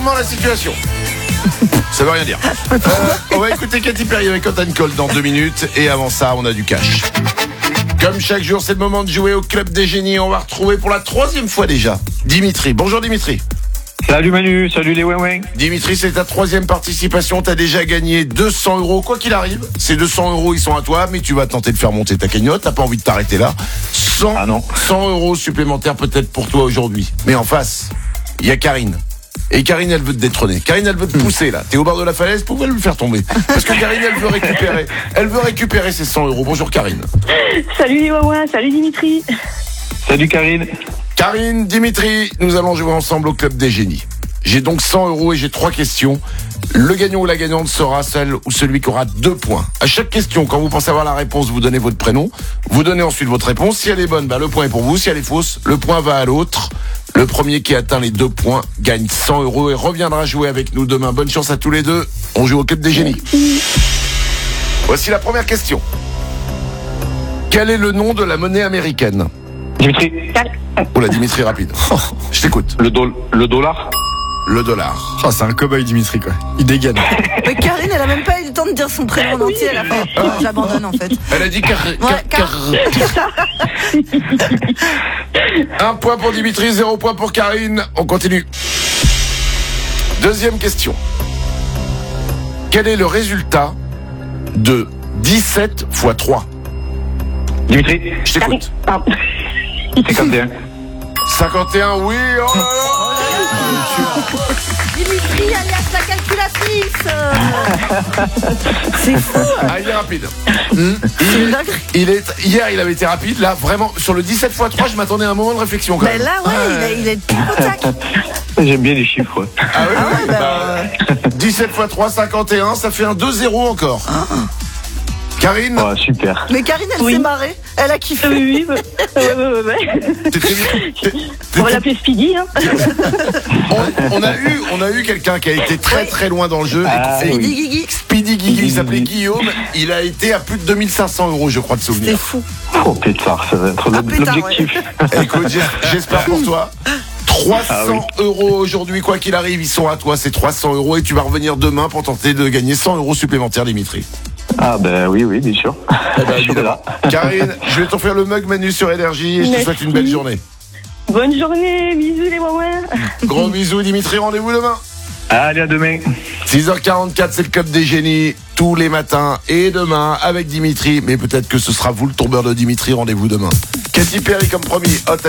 revirement la situation. Ça veut rien dire. On va écouter Katy Perry avec Hot and Cold dans 2 minutes. Et avant ça, on a du cash. Comme chaque jour, c'est le moment de jouer au Club des Génies. On va retrouver pour la 3e fois déjà Dimitri. Bonjour Dimitri. Salut Manu, salut les ouin-ouin. Dimitri, c'est ta 3e participation. T'as déjà gagné 200 €. Quoi qu'il arrive, ces 200 €, ils sont à toi. Mais tu vas tenter de faire monter ta cagnotte. T'as pas envie de t'arrêter là. 100 € supplémentaires peut-être pour toi aujourd'hui. Mais en face, il y a Karine. Et Karine, elle veut te détrôner. Karine, elle veut te pousser là. T'es au bord de la falaise, pourquoi le faire tomber? Parce que Karine, elle veut récupérer ses 100 €. Bonjour Karine. Salut les Wawa, salut Dimitri. Salut Karine. Karine, Dimitri, nous allons jouer ensemble au Club des Génies. J'ai donc 100 € et j'ai 3 questions. Le gagnant ou la gagnante sera celle ou celui qui aura 2 points. À chaque question, quand vous pensez avoir la réponse, vous donnez votre prénom. Vous donnez ensuite votre réponse. Si elle est bonne, le point est pour vous. Si elle est fausse, le point va à l'autre. Le premier qui atteint les 2 points gagne 100 € et reviendra jouer avec nous demain. Bonne chance à tous les deux. On joue au Club des Génies. Voici la première question. Quel est le nom de la monnaie américaine? Dimitri. Oula, Dimitri, rapide. Je t'écoute. Le dollar. Le dollar. Oh, c'est un cow-boy Dimitri quoi. Il dégaine. Mais Karine, elle a même pas eu le temps de dire son prénom en entier à la fin. J'abandonne en fait. Elle a dit Un point pour Dimitri, 0 point pour Karine. On continue. Deuxième question. Quel est le résultat de 17 x 3? Dimitri. Je t'écoute. 51. 51, oui. Oh là là. Dimitri, alias la calculatrice. C'est fou. Ah, il est rapide. Hier, il avait été rapide. Là, vraiment, sur le 17 x 3, je m'attendais à un moment de réflexion quand même. Mais là, ouais, il est au tac. J'aime bien les chiffres. Ouais. Ah oui, 17 x 3, 51, ça fait un 2-0 encore. Karine. Oh, super. Mais Karine, elle s'est marrée. Elle a kiffé. Oui. On va l'appeler Speedy. Hein. On a eu quelqu'un qui a été très très loin dans le jeu. Speedy Guigui. Speedy Guigui, il s'appelait Guillaume. Il a été à plus de 2500 € je crois de souvenir. C'est fou. Oh pétard, ça va être l'objectif. Ouais. Écoute, j'espère pour toi. 300 € aujourd'hui, quoi qu'il arrive, ils sont à toi, c'est 300 € et tu vas revenir demain pour tenter de gagner 100 € supplémentaires, Dimitri. Ah ben oui, bien sûr. Karine, je vais t'offrir le mug Manu sur Énergie et je te souhaite une belle journée. Bonne journée, bisous les Wawa. Gros bisous Dimitri, rendez-vous demain. Allez, à demain. 6h44, c'est le Club des Génies, tous les matins et demain avec Dimitri, mais peut-être que ce sera vous le tombeur de Dimitri, rendez-vous demain. Katy Perry comme promis, Hot